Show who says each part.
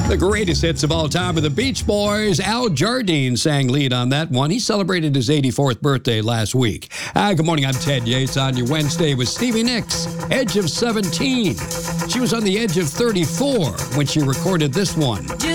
Speaker 1: The greatest hits of all time with the Beach Boys. Al Jardine sang lead on that one. He celebrated his 84th birthday last week. Good morning, I'm Ted Yates on your Wednesday with Stevie Nicks, Edge of 17. She was on the edge of 34 when she recorded this one.